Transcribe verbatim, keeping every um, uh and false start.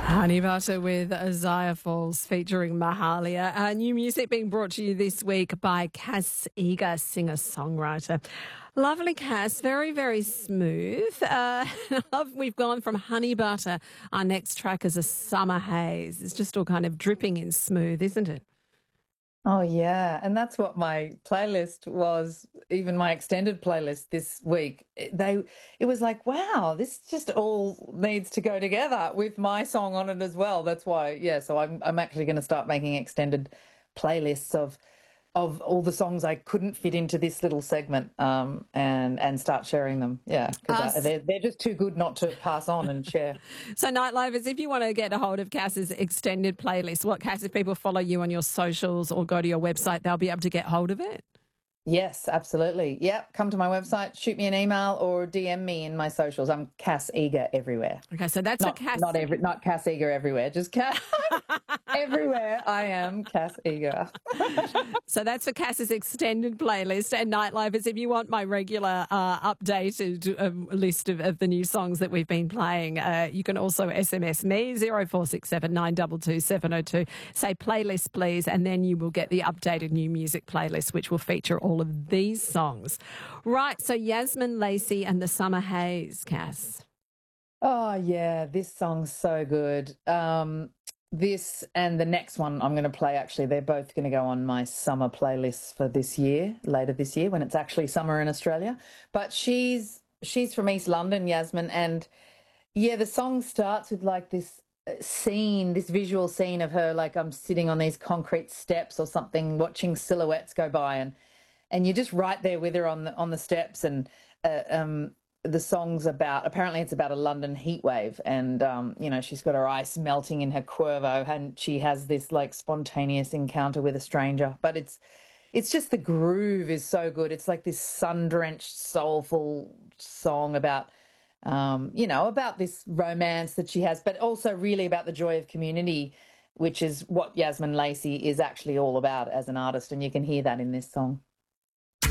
Honey Butter with Isaiah Falls featuring Mahalia. Uh, new music being brought to you this week by Cass Eager, singer-songwriter. Lovely Cass, very, very smooth. Uh, love, we've gone from Honey Butter. Our next track is a Summer Haze. It's just all kind of dripping in smooth, isn't it? Oh, yeah. And that's what my playlist was, even my extended playlist this week. It- They, it was like, wow, this just all needs to go together with my song on it as well. That's why, yeah. So I'm, I'm actually going to start making extended playlists of, of all the songs I couldn't fit into this little segment, um, and, and start sharing them. Yeah. Because Us. they're, they're just too good not to pass on and share. So, Nightlivers, if you want to get a hold of Cass's extended playlist, what, Cass, if people follow you on your socials or go to your website, they'll be able to get hold of it? Yes, absolutely. Yep. Come to my website, shoot me an email or D M me in my socials. I'm Cass Eager everywhere. Okay, so that's Not for Cass. not every not Cass Eager everywhere. Just Cass everywhere. I am Cass Eager. So that's for Cass's extended playlist. And Nightlivers, if you want my regular uh, updated uh, list of, of the new songs that we've been playing, uh, you can also S M S me, zero four six seven nine two two seven zero two. Say playlist, please, and then you will get the updated new music playlist, which will feature all of these songs. Right, so Yasmin Lacey and the Summer Haze, Cass. Oh yeah, this song's so good. Um, this and the next one I'm going to play, actually, they're both going to go on my summer playlist for this year, later this year when it's actually summer in Australia. But she's she's from East London, Yasmin, and yeah, the song starts with like this uh, scene, this visual scene of her, like I'm sitting on these concrete steps or something, watching silhouettes go by, and and you're just right there with her on the on the steps. And uh, um, the song's about, apparently it's about a London heat wave, and um, you know, she's got her ice melting in her Cuervo, and she has this like spontaneous encounter with a stranger. But it's it's just, the groove is so good. It's like this sun-drenched, soulful song about um, you know, about this romance that she has, but also really about the joy of community, which is what Yasmin Lacey is actually all about as an artist, and you can hear that in this song.